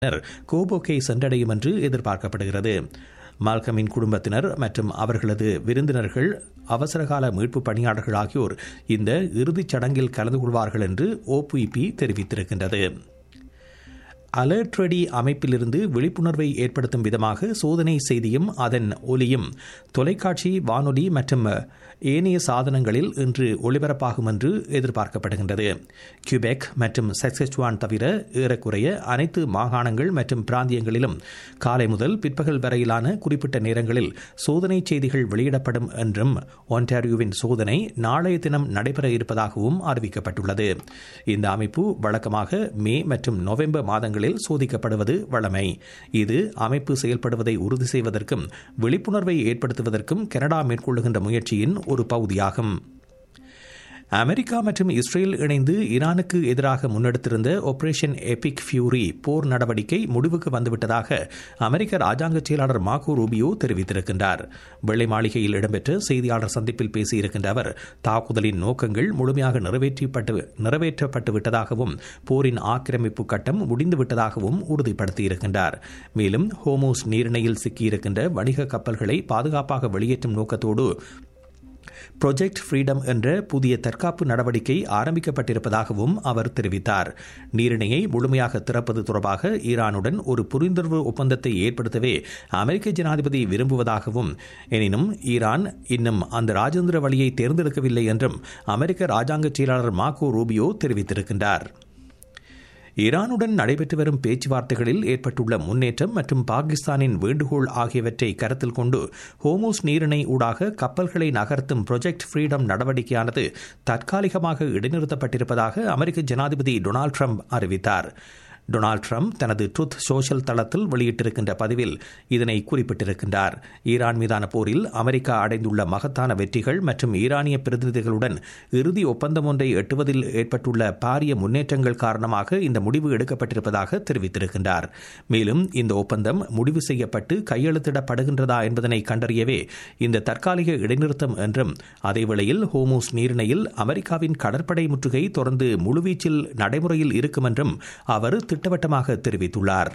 கோபோக்கை சென்றடையும் என்று எதிர்பார்க்கப்படுகிறது. மால்கமின் குடும்பத்தினர் மற்றும் அவர்களது விருந்தினர்கள், அவசரகால மீட்பு பணியாளர்கள் ஆகியோர் இந்த இறுதிச் சடங்கில் கலந்து கொள்வார்கள் என்று OPP தெரிவித்திருக்கின்றது. அலர்ட் ரெடி அமைப்பிலிருந்து விழிப்புணர்வை ஏற்படுத்தும் விதமாக சோதனை செய்தியும் அதன் ஒலியும் தொலைக்காட்சி, வானொலி மற்றும் ஏனைய சாதனங்களில் இன்று ஒளிபரப்பாகும் என்று எதிர்பார்க்கப்படுகின்றது. கியூபெக் மற்றும் சஸ்கெச்சுவான் தவிர ஏறக்குறைய அனைத்து மாகாணங்கள் மற்றும் பிராந்தியங்களிலும் காலை முதல் பிற்பகல் வரையிலான குறிப்பிட்ட நேரங்களில் சோதனை செய்திகள் வெளியிடப்படும் என்றும் ஒன்டாரியோவின் சோதனை நாளைய தினம் நடைபெற இருப்பதாகவும் அறிவிக்கப்பட்டுள்ளது. இந்த அமைப்பு வழக்கமாக மே மற்றும் நவம்பர் மாதங்களில் சோதிக்கப்படுவது வழமை. இது அமைப்பு செயல்படுவதை உறுதி செய்வதற்கும் விழிப்புணர்வை ஏற்படுத்துவதற்கும் கனடா மேற்கொள்ளுகின்ற முயற்சியின் ஒரு பகுதியாகும். அமெரிக்கா மற்றும் இஸ்ரேல் இணைந்து ஈரானுக்கு எதிராக முன்னெடுத்திருந்த ஆபரேஷன் எபிக் ஃபியூரி போர் நடவடிக்கை முடிவுக்கு வந்துவிட்டதாக அமெரிக்க ராஜாங்க செயலாளர் மார்கோ ரூபியோ தெரிவித்திருக்கின்றார். வெள்ளை மாளிகையில் இடம்பெற்ற செய்தியாளர் சந்திப்பில் பேசியிருக்கின்ற அவர், தாக்குதலின் நோக்கங்கள் முழுமையாக நிறைவேற்றப்பட்டு விட்டதாகவும் போரின் ஆக்கிரமிப்பு கட்டம் முடிந்துவிட்டதாகவும் உறுதிப்படுத்தியிருக்கின்றார். மேலும் ஹோமோஸ் நீரிணையில் சிக்கியிருக்கின்ற வணிக கப்பல்களை பாதுகாப்பாக வெளியேற்றும் நோக்கத்தோடு ப்ராஜெக்ட் ஃப்ரீடம் என்ற புதிய தற்காப்பு நடவடிக்கை ஆரம்பிக்கப்பட்டிருப்பதாகவும் அவர் தெரிவித்தார். நீரிணையை முழுமையாக திறப்பது தொடர்பாக ஈரானுடன் ஒரு புரிந்துணர்வு ஒப்பந்தத்தை ஏற்படுத்தவே அமெரிக்க ஜனாதிபதி விரும்புவதாகவும், எனினும் ஈரான் இன்னும் அந்த ராஜேந்திர வழியை தேர்ந்தெடுக்கவில்லை என்றும் அமெரிக்க ராஜாங்க செயலாளர் மார்கோ ரூபியோ தெரிவித்திருக்கின்றார். ஈரானுடன் நடைபெற்று வரும் பேச்சுவார்த்தைகளில் ஏற்பட்டுள்ள முன்னேற்றம் மற்றும் பாகிஸ்தானின் வேண்டுகோள் ஆகியவற்றை கருத்தில் கொண்டு ஹோமோஸ் நீரிணை ஊடாக கப்பல்களை நகர்த்தும் ப்ராஜெக்ட் ஃப்ரீடம் நடவடிக்கையானது தற்காலிகமாக இடைநிறுத்தப்பட்டிருப்பதாக அமெரிக்க ஜனாதிபதி டொனால்டு ட்ரம்ப் அறிவித்தார். டொனால்டு ட்ரம்ப் தனது ட்ரூத் சோஷியல் தளத்தில் வெளியிட்டிருக்கின்ற பதிவில் இதனை குறிப்பிட்டிருக்கின்றார். ஈரான் மீதான போரில் அமெரிக்கா அடைந்துள்ள மகத்தான வெற்றிகள் மற்றும் ஈரானிய பிரதிநிதிகளுடன் இறுதி ஒப்பந்தம் ஒன்றை எட்டுவதில் ஏற்பட்டுள்ள பாரிய முன்னேற்றங்கள் காரணமாக இந்த முடிவு எடுக்கப்பட்டிருப்பதாக தெரிவித்திருக்கின்றார். மேலும் இந்த ஒப்பந்தம் முடிவு செய்யப்பட்டு கையெழுத்திடப்படுகின்றதா என்பதனை கண்டறியவே இந்த தற்காலிக இடைநிறுத்தம் என்றும், அதேவேளையில் ஹோமூஸ் நீரிணையில் அமெரிக்காவின் கடற்படை முற்றுகை தொடர்ந்து முழுவீச்சில் நடைமுறையில் இருக்கும் என்றும் அவர் திட்டவட்டமாக தெரிவித்துள்ளார்.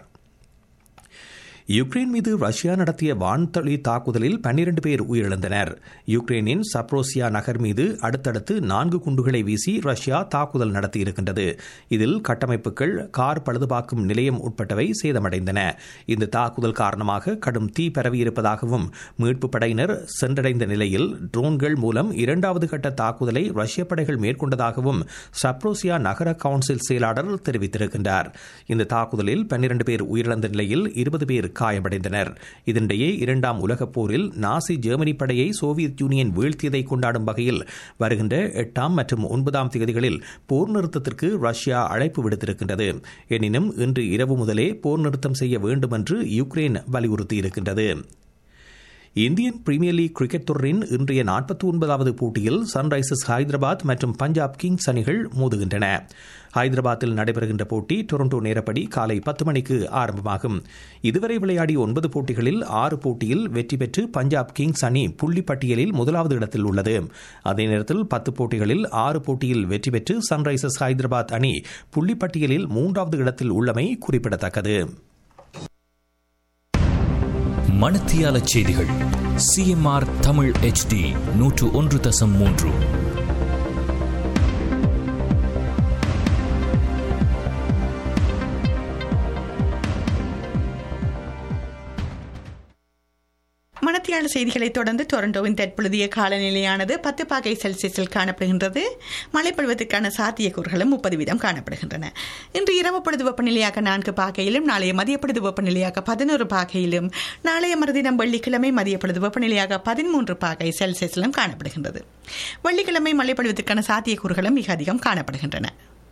யுக்ரைன் மீது ரஷ்யா நடத்திய வான்வழி தாக்குதலில் 12 பேர் உயிரிழந்தனர். யுக்ரைனின் சப்ரோசியா நகர் மீது அடுத்தடுத்து 4 குண்டுகளை வீசி ரஷ்யா தாக்குதல் நடத்தியிருக்கின்றது. இதில் கட்டமைப்புகள், கார் பழுதுபார்க்கும் நிலையம் உட்பட்டவை சேதமடைந்தன. இந்த தாக்குதல் காரணமாக கடும் தீ பரவியிருப்பதாகவும், மீட்பு படையினர் சென்றடைந்த நிலையில் ட்ரோன்கள் மூலம் 2வது கட்ட தாக்குதலை ரஷ்ய படைகள் மேற்கொண்டதாகவும் சப்ரோசியா நகர கவுன்சில் செயலாளர் தெரிவித்திருக்கின்றார். இந்த தாக்குதலில் 12 பேர் உயிரிழந்த நிலையில் 20 பேர் காயமடைந்தனர். இதனிடையே 2ஆம் உலகப் போரில் நாசி ஜெர்மனி படையை சோவியத் யூனியன் வீழ்த்தியதை கொண்டாடும் வகையில் வருகின்ற 8ஆம் மற்றும் 9ஆம் தேதிகளில் போர் நிறுத்தத்திற்கு ரஷ்யா அழைப்பு விடுத்திருக்கின்றது. எனினும் இன்று இரவு முதலே போர் நிறுத்தம் செய்ய வேண்டும் என்று Ukraine வலியுறுத்தியிருக்கின்றது. Indian premier league cricket தொடரின் இன்றைய 49வது போட்டியில் சன்ரைசர்ஸ் ஹைதராபாத் மற்றும் பஞ்சாப் கிங்ஸ் அணிகள் மோதுகின்றன. ஹைதராபாத்தில் நடைபெறுகின்ற போட்டி டொரண்டோ நேரப்படி காலை 10 மணிக்கு ஆரம்பமாகும். இதுவரை விளையாடிய 9 போட்டிகளில் 6 போட்டியில் வெற்றி பெற்று பஞ்சாப் கிங்ஸ் அணி புள்ளி பட்டியலில் 1வது இடத்தில் உள்ளது. அதே நேரத்தில் 10 போட்டிகளில் 6 போட்டியில் வெற்றி பெற்று சன்ரைசர்ஸ் ஹைதராபாத் அணி புள்ளி பட்டியலில் 3வது இடத்தில் உள்ளமை குறிப்பிடத்தக்கது. மணத்தியால செய்திகள் CMR தமிழ் HD 101.3. மணத்தியால செய்திகளை தொடர்ந்து டொரண்டோவின் தற்பொழுதைய காலநிலையானது 10 பாகை செல்சியஸில் காணப்படுகின்றது. மழை பொழிவதற்கான சாத்தியக்கூறுகளும் 30% காணப்படுகின்றன. இன்று இரவு பொழுது வெப்பநிலையாக 4 பாகையிலும், நாளைய மதிய பொழுது வெப்பநிலையாக 11 பாகையிலும், நாளைய மறுதினம் வெள்ளிக்கிழமை மதிய பொழுது வெப்பநிலையாக 13 பாகை செல்சியஸிலும் காணப்படுகின்றது. வெள்ளிக்கிழமை மழை பொழிவதற்கான சாத்தியக்கூறுகளும் மிக அதிகம் காணப்படுகின்றன.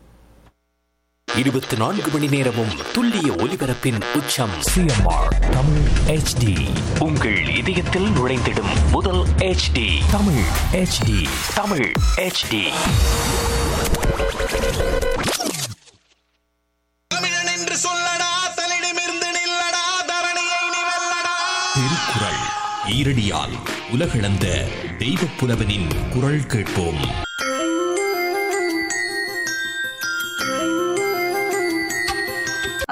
24 மணி நேரமும் துல்லிய ஒலிபரப்பின் உச்சம் CMR தமிழ் HD. உங்கள் இதயத்தில் நுழைந்திடும் முதல் HD Tamil HD. Tamil HD. தமிழன் என்று சொல்லடா, தலிடமிருந்து நில்லடா, தரணியை நீ வெல்லடா. திருக்குறள் ஈரடியால் உலகளந்த தெய்வப் புலவனின் குரல் கேட்போம்.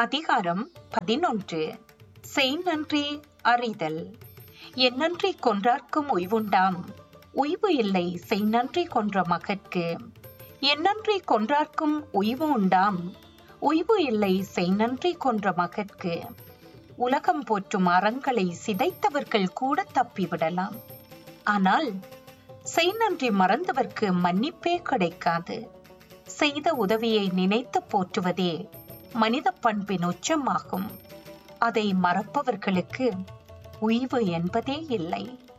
அதிகாரம் 11. செய் நன்றி அறிதல். என் நன்றி கொன்றார்க்கும் உய்வுண்டாம், உய்வு இல்லை செய் நன்றி கொன்ற மகற்கு. என் நன்றி கொன்றார்க்கும் உய்வு உண்டாம், உய்வு இல்லை செய் நன்றி கொன்ற மகற்கு. உலகம் போற்றும் அறங்களை சிதைத்தவர்கள் கூட தப்பிவிடலாம், ஆனால் செய் நன்றி மறந்தவர்க்கு மன்னிப்பே கிடைக்காது. செய்த உதவியை நினைத்து போற்றுவதே மனித பண்பின் உச்சமாகும். அதை மறப்பவர்களுக்கு உய்வு என்பதே இல்லை.